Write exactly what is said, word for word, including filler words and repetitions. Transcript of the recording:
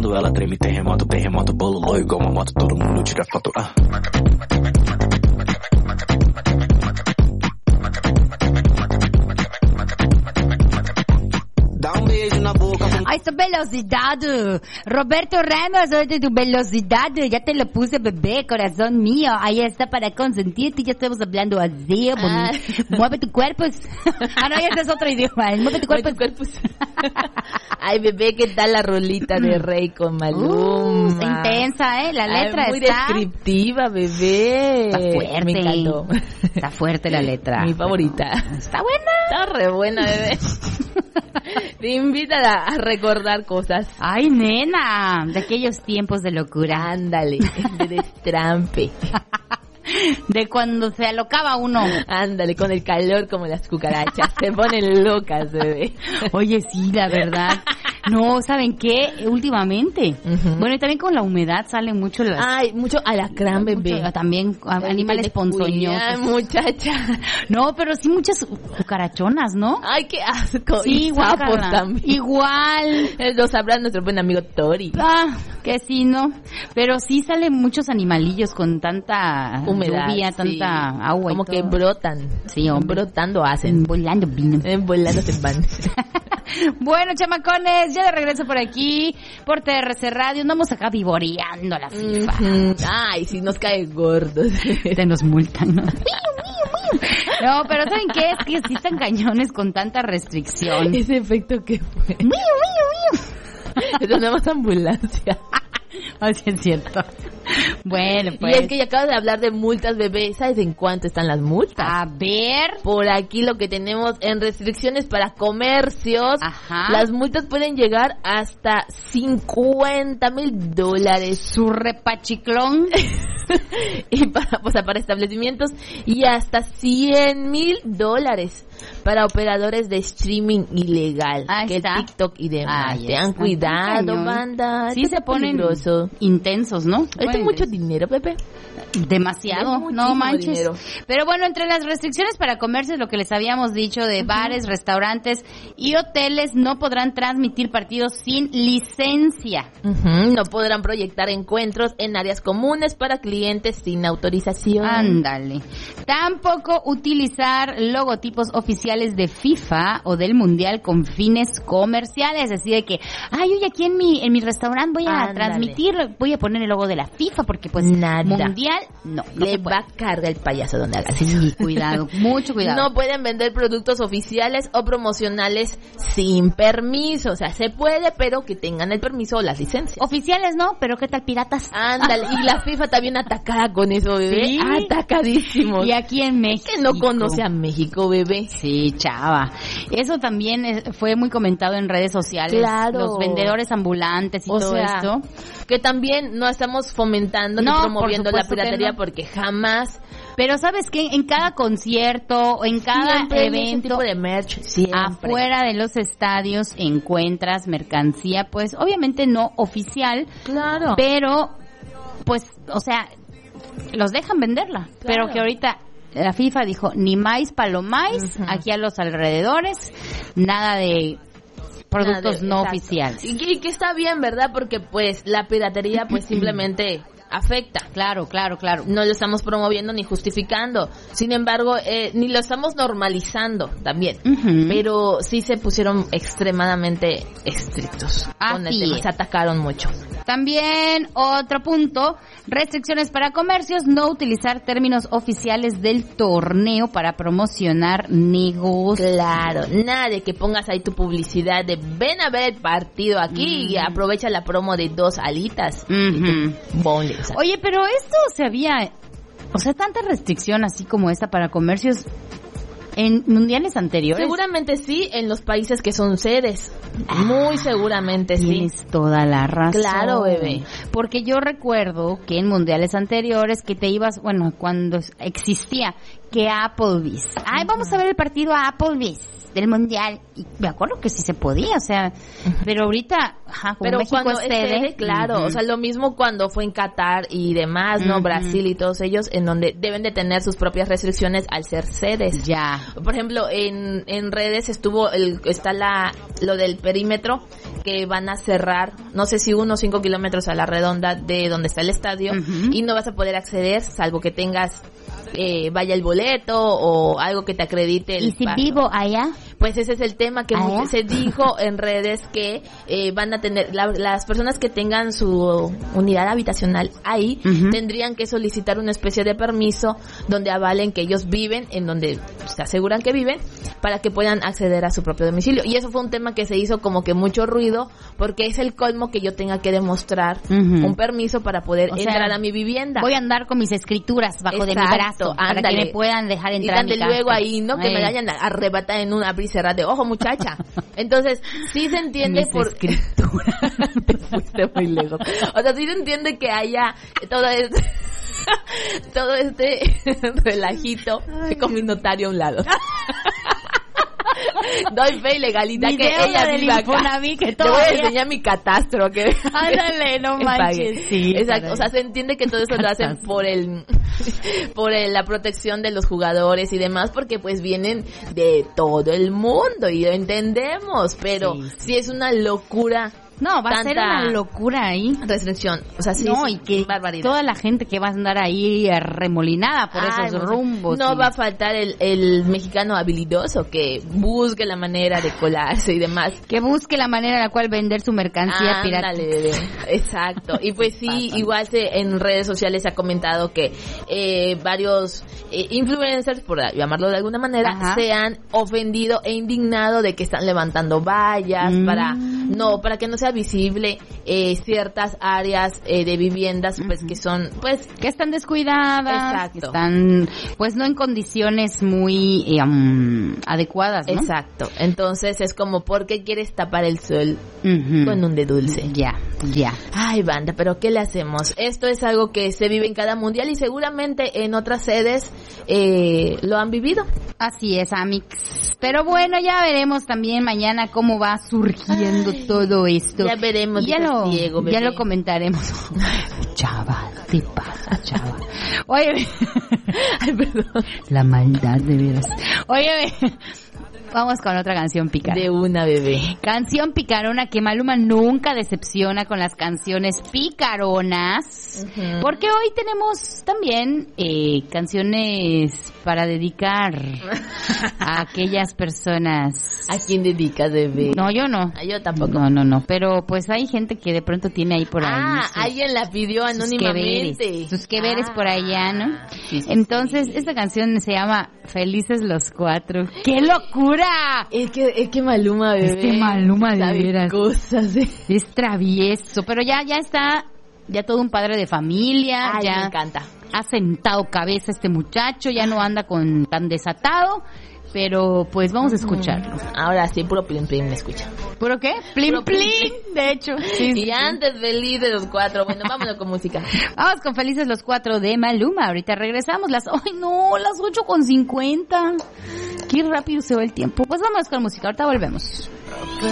quando ela treme, terremoto, terremoto, bololô, igual uma moto, todo mundo tira foto. Ah. Dá um beijo na boca. Ay, esa velocidad. Roberto Ramos, oye, tu velocidad. Ya te lo puse, bebé, corazón mío. Ahí está para consentirte. Ya estamos hablando así. Ah. Mueve tu cuerpo. Ah, no, ese es otro idioma. Mueve tu cuerpo. Mueve tu cuerpo. Ay, bebé, ¿qué tal la rolita de Rey con Maluma? Uh, intensa, ¿eh? La letra Ay, muy está... muy descriptiva, bebé. Está fuerte. Me encantó. Está fuerte la letra. Mi favorita. Está buena. Está re buena, bebé. Te invita a, a recordar cosas. Ay, nena, de aquellos tiempos de locura. Ándale, de destrampe. De cuando se alocaba uno. Ándale, con el calor como las cucarachas. Se ponen locas, bebé. Oye, sí, la verdad. No, ¿saben qué? Últimamente. Uh-huh. Bueno, y también con la humedad salen mucho las... Ay, mucho alacrán, bebé. Mucho, también ay, animales ponzoñosos. Muchacha. No, pero sí muchas cucarachonas, ¿no? Ay, qué asco. Sí, y sapos también. Igual. Lo sabrá nuestro buen amigo Tori. Ah, que sí, ¿no? Pero sí salen muchos animalillos con tanta humedad, lluvia, tanta sí. agua. Como y todo. que brotan. Sí, hombre. Brotando hacen. Volando vino. Eh, volando se van. Bueno, chamacones, ya de regreso por aquí, por T R C Radio, andamos acá vivoreando a la FIFA. Mm-hmm. Ay, si nos cae gordos. Te nos multan, ¿no? No, pero ¿saben qué? Es que sí están cañones con tanta restricción. Ese efecto que fue. ¡Mío, mío, mío! Es una más ambulancia. Así es cierto. Bueno, pues. Y es que ya acabas de hablar de multas, bebé. ¿Sabes en cuánto están las multas? A ver. Por aquí lo que tenemos en restricciones para comercios. Ajá. Las multas pueden llegar hasta cincuenta mil dólares. Su repachiclón. Y para, o sea, para establecimientos. Y hasta cien mil dólares para operadores de streaming ilegal. Ahí que está. el TikTok y demás. Ahí Tengan está. cuidado, Cañón. banda. Sí, Esto se ponen peligroso. intensos, ¿no? Esto Bueno, es mucho dinero, Pepe. Demasiado, Es no manches. dinero. Pero bueno, entre las restricciones para comercios, lo que les habíamos dicho de uh-huh. bares, restaurantes y hoteles no podrán transmitir partidos sin licencia. Uh-huh. No podrán proyectar encuentros en áreas comunes para clientes sin autorización. Ándale. Tampoco utilizar logotipos oficiales de FIFA o del Mundial con fines comerciales. Así de que, ay, oye, aquí en mi en mi restaurante voy a Ándale. transmitir, voy a poner el logo de la FIFA porque pues Nada. Mundial, no. no Le va a cargar el payaso donde hagas eso. Sí, cuidado, mucho cuidado. No pueden vender productos oficiales o promocionales sin permiso. O sea, se puede, pero que tengan el permiso o las licencias. Oficiales no, pero ¿qué tal piratas? Ándale, y la FIFA está bien atacada con eso, bebé. Sí. Atacadísimo. Y aquí en México. Es que no conoce a México, bebé. Sí, chava. Eso también es, fue muy comentado en redes sociales. Claro. Los vendedores ambulantes y o todo sea, esto. Que también no estamos fomentando no, ni promoviendo por la piratería no. porque jamás. Pero ¿sabes qué? En cada concierto o en cada siempre evento tipo de merch, siempre. afuera de los estadios encuentras mercancía, pues obviamente no oficial. Claro. Pero, pues, o sea, los dejan venderla. Claro. Pero que ahorita la FIFA dijo, ni más palomais, uh-huh. aquí a los alrededores, nada de productos de, no exacto. oficiales. Y, y que está bien, ¿verdad? Porque pues la piratería pues simplemente afecta. Claro, claro, claro. No lo estamos promoviendo ni justificando. Sin embargo, eh, ni lo estamos normalizando también. Uh-huh. Pero sí se pusieron extremadamente estrictos. Así con el tema. Es. Se atacaron mucho. También otro punto, restricciones para comercios, no utilizar términos oficiales del torneo para promocionar negocios. Claro, nada de que pongas ahí tu publicidad de ven a ver el partido aquí mm. y aprovecha la promo de dos alitas. Uh-huh. Boneless. Oye, pero esto se había, o sea, tanta restricción así como esta para comercios en mundiales anteriores. Seguramente sí, en los países que son sedes. Ah, muy seguramente sí. Tienes toda la razón. Claro, bebé. Porque yo recuerdo que en mundiales anteriores que te ibas, bueno, cuando existía que Applebee's. Ay, vamos a ver el partido a Applebee's del mundial. Y me acuerdo que sí se podía, o sea, pero ahorita, ajá, como pero México cuando es sede, sede, claro, uh-huh. o sea, lo mismo cuando fue en Qatar y demás, ¿no? Uh-huh. Brasil y todos ellos, en donde deben de tener sus propias restricciones al ser sedes. Ya. Por ejemplo, en, en redes estuvo, el, está la, lo del perímetro, que van a cerrar, no sé si uno o cinco kilómetros a la redonda de donde está el estadio, uh-huh. y no vas a poder acceder salvo que tengas eh, vaya el boleto o algo que te acredite el ¿Y si paso. vivo allá? Pues ese es el tema que ¿Ah? se dijo en redes que eh, van a tener, la, las personas que tengan su unidad habitacional ahí, uh-huh. tendrían que solicitar una especie de permiso donde avalen que ellos viven, en donde se aseguran que viven, para que puedan acceder a su propio domicilio. Y eso fue un tema que se hizo como que mucho ruido, porque es el colmo que yo tenga que demostrar uh-huh. un permiso para poder o entrar sea, a mi vivienda. Voy a andar con mis escrituras bajo Exacto, de mi brazo, ándale. Para que me puedan dejar entrar y a mi casa. luego ahí, no que Ay. me vayan a arrebatar en un abrir y cerrar de ojo, muchacha. Entonces, sí se entiende mis por escrituras. Te fuiste muy lejos. O sea, sí se entiende que haya todo este todo este relajito Ay. con mi notario a un lado. Doy fe y legalidad mi que ella viva acá. Que te voy a enseñar mi catastro. Que Ándale, no manches. Sí, exacto. Caray. O sea, se entiende que todo eso lo hacen por el por el, la protección de los jugadores y demás, porque pues vienen de todo el mundo y lo entendemos, pero sí, sí. sí es una locura. No, va a ser una locura ahí. Restricción. O sea, sí. No, sí, y que barbaridad. Toda la gente que va a andar ahí remolinada por Ay, esos rumbos. No sí. va a faltar el, el mexicano habilidoso que busque la manera de colarse y demás. Que busque la manera en la cual vender su mercancía ah, pirata. Dale, bebé. Exacto. Y pues sí, Pasa. igual se, en redes sociales se ha comentado que eh, varios eh, influencers, por llamarlo de alguna manera, Ajá. se han ofendido e indignado de que están levantando vallas mm. para no, para que no sea visible eh, ciertas áreas eh, de viviendas pues uh-huh. que son pues que están descuidadas, exacto. que están pues no en condiciones muy eh, um, adecuadas, ¿no? Exacto. Entonces es como, ¿por qué quieres tapar el sol uh-huh. con un de dulce? Ya, ya. Ay, banda, pero ¿qué le hacemos? Esto es algo que se vive en cada mundial y seguramente en otras sedes eh, lo han vivido. Así es, Amix. Pero bueno, ya veremos también mañana cómo va surgiendo Ay, todo esto. Ya veremos. Ya lo, ciego, ya lo comentaremos. Chava, ¿qué pasa, chava? Oye, ay, perdón. La maldad de veras. Oye, vamos con otra canción pícara. De una, bebé. Canción picarona que Maluma nunca decepciona con las canciones picaronas. Uh-huh. Porque hoy tenemos también eh, canciones para dedicar a aquellas personas. ¿A quién dedicas, bebé? No, yo no. Ah, yo tampoco. No, no, no. Pero pues hay gente que de pronto tiene ahí por ahí. Ah, sus, alguien la pidió anónimamente. Sus que veres, sus que veres ah, por allá, ¿no? Sí, sí, Entonces, sí. esta canción se llama Felices los Cuatro. ¡Qué locura! Es que, es que Maluma, bebé. Es que Maluma, de veras. Cosas, ¿eh? Es travieso. Pero ya, ya está, ya todo un padre de familia. Ay, ya me encanta. Ha sentado cabeza este muchacho, ya no anda con tan desatado. Pero pues vamos a escucharlo. Ahora sí, puro plin plin me escucha. ¿Puro qué? Plin puro plin, plin. De hecho. Sí, y sí, antes feliz de los cuatro. Bueno, vámonos con música. Vamos con Felices los Cuatro de Maluma. Ahorita regresamos. Las, ay no, las ocho con cincuenta. Qué rápido se va el tiempo. Pues vamos con música, ahorita volvemos.